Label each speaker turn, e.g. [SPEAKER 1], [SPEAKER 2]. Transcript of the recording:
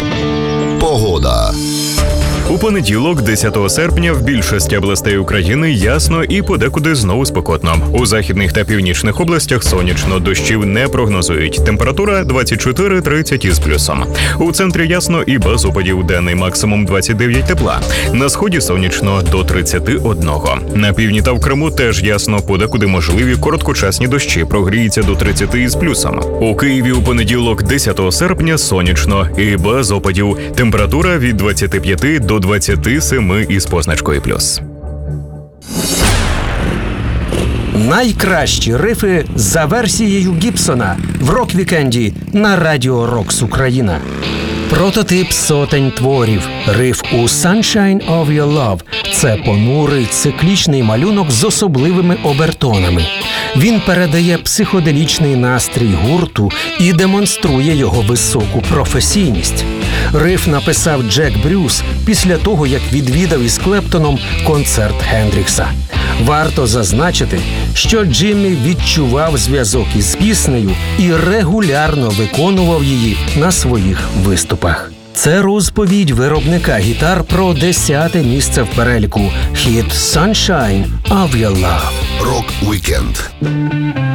[SPEAKER 1] Погода.
[SPEAKER 2] У понеділок, 10 серпня, в більшості областей України ясно і подекуди знову спекотно. У західних та північних областях сонячно, дощів не прогнозують. Температура 24-30 із плюсом. У центрі ясно і без опадів, денний максимум 29 тепла. На сході сонячно до 31. На півдні та в Криму теж ясно, подекуди можливі короткочасні дощі, прогріється до 30 із плюсом. У Києві у понеділок, 10 серпня, сонячно і без опадів. Температура від 25 до 27 із позначкою плюс.
[SPEAKER 3] Найкращі рифи за версією Гібсона в рок-вікенді на Радіо Рокс Україна. Прототип сотень творів. Риф у «Sunshine of Your Love» – це понурий циклічний малюнок з особливими обертонами. Він передає психоделічний настрій гурту і демонструє його високу професійність. Риф написав Джек Брюс після того, як відвідав із Клептоном концерт Хендрікса. Варто зазначити, що Джиммі відчував зв'язок із піснею і регулярно виконував її на своїх виступах. Це розповідь виробника гітар про 10-те місце в переліку хіт «Sunshine of Your Love».
[SPEAKER 1] Рок-вікенд.